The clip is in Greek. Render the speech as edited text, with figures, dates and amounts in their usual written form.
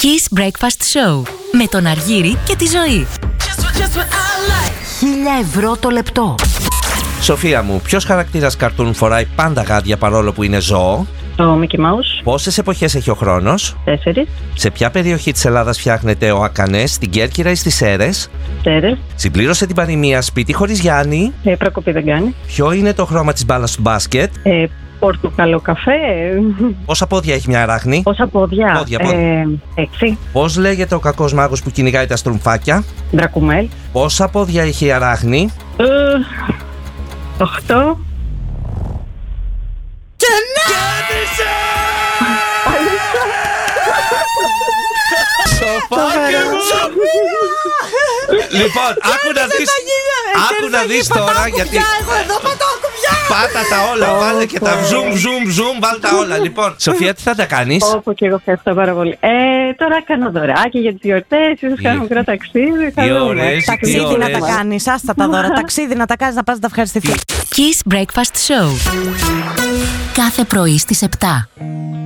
Kiss Breakfast Show με τον Αργύρη και τη Ζωή. 1.000 € το λεπτό. Σοφία μου, ποιος χαρακτήρας καρτούν φοράει πάντα γάντια παρόλο που είναι ζώο? Το Mickey Mouse. Πόσες εποχές έχει ο χρόνος? 4. Σε ποια περιοχή της Ελλάδας φτιάχνεται ο Ακανές, στην Κέρκυρα ή στις Σέρρες? Σέρρες. Συμπλήρωσε την παροιμία σπίτι χωρίς Γιάννη. Προκοπή δεν κάνει. Ποιο είναι το χρώμα της μπάλας του μπάσκετ? Πορτοκαλό καφέ. Πόσα πόδια έχει μια αράχνη? Πόσα πόδια? Πόδια. 6. Πώς λέγεται ο κακός μάγος που κυνηγάει τα στρουμφάκια? Δρακουμέλ. Πόσα πόδια έχει η αράχνη? 8. Και κέρδισε! Σοφάκι μου! Λοιπόν, άκου να δεις τώρα, γιατί πάτα τα όλα, βάλε και τα zoom, βάλε τα όλα. Λοιπόν, Σοφία, τι θα τα κάνεις? Όπου και εγώ ευχαριστώ πάρα πολύ. Τώρα κάνω δωράκι για τις γιορτές, ίσως κάνω μικρό ταξίδι. Ταξίδι να τα κάνεις, άστα τα δώρα. Ταξίδι να τα κάνεις, να πας να τα ευχαριστηθείς. Kiss Breakfast Show. Κάθε πρωί στις 7.